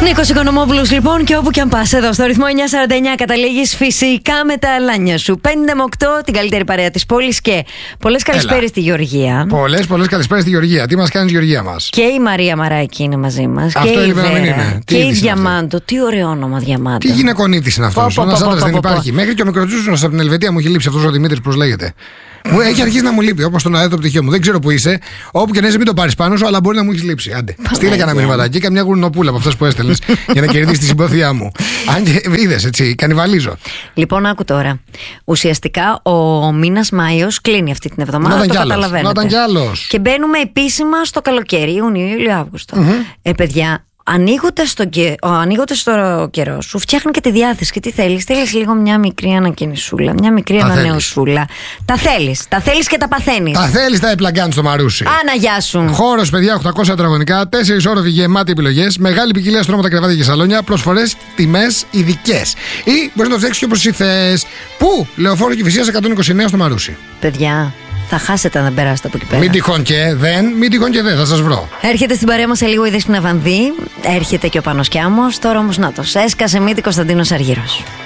Νίκος Οικονομόπουλος λοιπόν, και όπου και αν πας εδώ στο ρυθμό 949 καταλήγεις φυσικά με τα αλάνια σου. 5 με 8, την καλύτερη παρέα της πόλης, και πολλές καλησπέρες στη Γεωργία. Πολλές καλησπέρες στη Γεωργία. Τι μας κάνεις, Γεωργία μας? Και η Μαρία Μαράκη είναι μαζί μας. Αυτό και η έλειπε να μην Βέρα. είναι. Και η Διαμάντο. Τι ωραίο όνομα, Διαμάντο. Τι γυναικονίτης είναι αυτός? Ένας άντρας δεν υπάρχει. Μέχρι και ο Μικροτσούσουνας από την Ελβετία μου έχει λείψει αυτός ο Δημήτρης, πώς λέγεται. Μου έχει αρχίσει να μου λείπει, όπως τον ΑΕΔ το πτυχίο μου. Δεν ξέρω που είσαι. Όπου και να είσαι, μην το πάρεις πάνω σου, αλλά μπορεί να μου έχει λείψει. Άντε. Στείλε κανένα μηνυματάκι, καμιά γουρνοπούλα από αυτές που έστελνες για να κερδίσεις τη συμπάθειά μου. Αν και είδες, έτσι, κανιβαλίζω. Λοιπόν, άκου τώρα. Ουσιαστικά ο μήνας Μάιος κλείνει αυτή την εβδομάδα. Να το ήταν καταλαβαίνετε. να ήταν κι άλλος. Και μπαίνουμε επίσημα στο καλοκαίρι, Ιούνιο, Ιούλιο, Αύγουστο. Παιδιά. Ανοίγοντας το καιρό σου, φτιάχνει και τη διάθεση. Και τι θέλεις? Θέλεις λίγο μια μικρή ανακαινισούλα, μια μικρή ανανεωσούλα. Τα θέλεις και τα παθαίνεις. Τα θέλεις, τα επλαγκάνεις στο Μαρούσι. Άνα, γεια σου. Χώρος, παιδιά, 800 τετραγωνικά, 4 όροφοι γεμάτοι επιλογές, μεγάλη ποικιλία στρώματα, κρεβάτια και σαλόνια, προσφορές, τιμές ειδικές. Ή μπορείς να το φτιάξεις και όπως εσύ θες. Πού? Λεωφόρο Κηφισίας 129 στο Μαρούσι. Παιδιά, θα χάσετε αν δεν περάσετε από εκεί πέρα. Μην τυχόν και δεν, θα σας βρω. Έρχεται στην παρέα μας σε λίγο η Δέσποινα Βανδύ, έρχεται και ο Πάνος Κιάμος. Τώρα όμως να το έσκασε μύτη Κωνσταντίνος Αργύρος.